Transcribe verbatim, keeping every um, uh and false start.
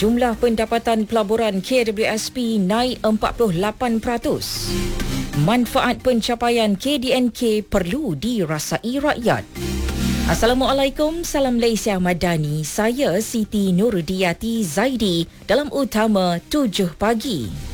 Jumlah pendapatan pelaburan K W S P naik empat puluh lapan peratus. Manfaat pencapaian K D N K perlu dirasai rakyat. Assalamualaikum, salam Malaysia Madani. Saya Siti Nurdiati Zaidi dalam Utama tujuh pagi.